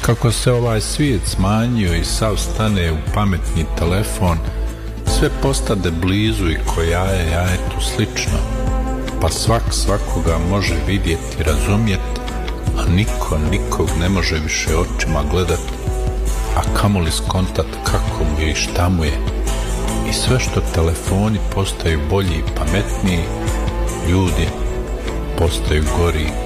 Kako se ovaj svijet smanjio i sav stane u pametni telefon, sve postade blizu i ko jaje jajetu slično, pa svakoga može vidjeti i razumjeti, a niko nikog ne može više očima gledati, a kamoli skontat kako mu je i šta mu je. I sve što telefoni postaju bolji i pametniji, ljudi postaju gori